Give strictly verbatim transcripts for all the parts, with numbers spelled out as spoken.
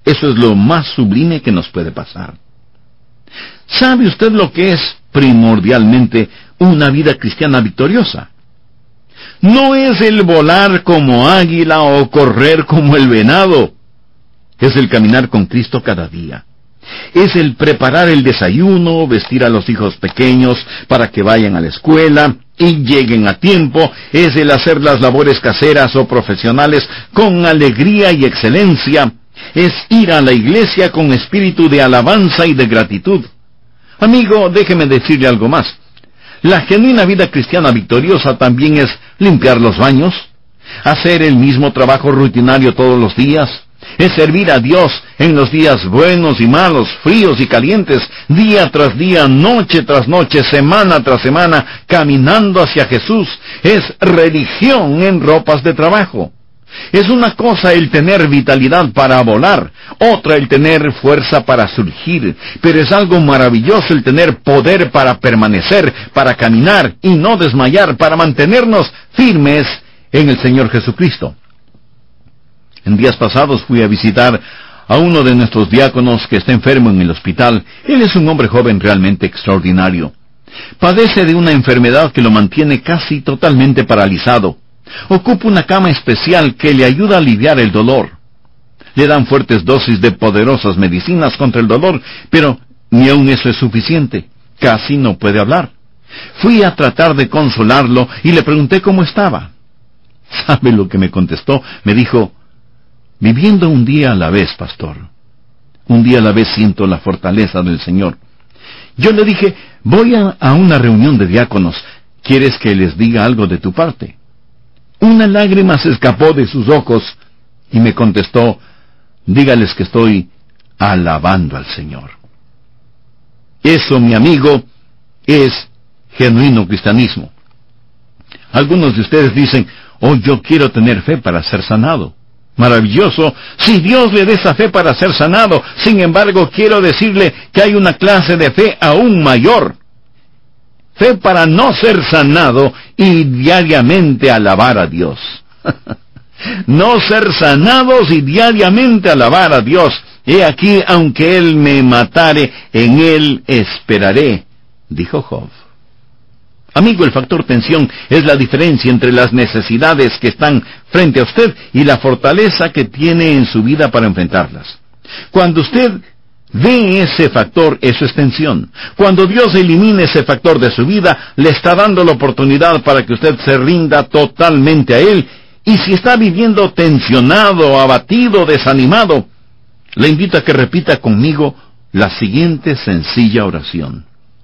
Eso es lo más sublime que nos puede pasar. ¿Sabe usted lo que es primordialmente una vida cristiana victoriosa? No es el volar como águila o correr como el venado. Es el caminar con Cristo cada día. Es el preparar el desayuno, vestir a los hijos pequeños para que vayan a la escuela y lleguen a tiempo. Es el hacer las labores caseras o profesionales con alegría y excelencia. Es ir a la iglesia con espíritu de alabanza y de gratitud. Amigo, déjeme decirle algo más. La genuina vida cristiana victoriosa también es limpiar los baños, hacer el mismo trabajo rutinario todos los días, es servir a Dios en los días buenos y malos, fríos y calientes, día tras día, noche tras noche, semana tras semana, caminando hacia Jesús. Es religión en ropas de trabajo. Es una cosa el tener vitalidad para volar, otra el tener fuerza para surgir, pero es algo maravilloso el tener poder para permanecer, para caminar y no desmayar, para mantenernos firmes en el Señor Jesucristo. En días pasados fui a visitar a uno de nuestros diáconos que está enfermo en el hospital. Él es un hombre joven realmente extraordinario. Padece de una enfermedad que lo mantiene casi totalmente paralizado. Ocupa una cama especial que le ayuda a aliviar el dolor. Le dan fuertes dosis de poderosas medicinas contra el dolor, pero ni aun eso es suficiente. Casi no puede hablar. Fui a tratar de consolarlo y le pregunté cómo estaba. ¿Sabe lo que me contestó? Me dijo: viviendo un día a la vez, pastor. Un día a la vez siento la fortaleza del Señor. Yo le dije: voy a, a una reunión de diáconos. ¿Quieres que les diga algo de tu parte? Una lágrima se escapó de sus ojos y me contestó: dígales que estoy alabando al Señor. Eso, mi amigo, es genuino cristianismo. Algunos de ustedes dicen: oh, yo quiero tener fe para ser sanado. Maravilloso, si Dios le dé esa fe para ser sanado. Sin embargo, quiero decirle que hay una clase de fe aún mayor. Fe para no ser sanado y diariamente alabar a Dios. No ser sanados y diariamente alabar a Dios. He aquí, aunque Él me matare, en Él esperaré, dijo Job. Amigo, el factor tensión es la diferencia entre las necesidades que están frente a usted y la fortaleza que tiene en su vida para enfrentarlas. Cuando usted ve ese factor, eso es tensión. Cuando Dios elimine ese factor de su vida, le está dando la oportunidad para que usted se rinda totalmente a Él. Y si está viviendo tensionado, abatido, desanimado, le invito a que repita conmigo la siguiente sencilla oración.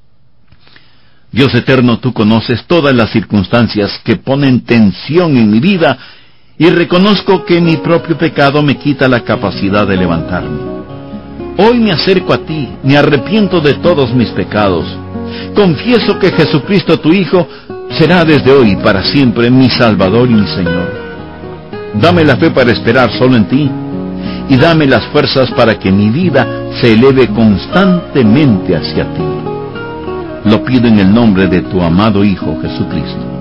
Dios eterno, tú conoces todas las circunstancias que ponen tensión en mi vida y reconozco que mi propio pecado me quita la capacidad de levantarme. Hoy me acerco a ti, me arrepiento de todos mis pecados. Confieso que Jesucristo, tu Hijo, será desde hoy y para siempre mi Salvador y mi Señor. Dame la fe para esperar solo en ti y dame las fuerzas para que mi vida se eleve constantemente hacia ti. Lo pido en el nombre de tu amado Hijo Jesucristo.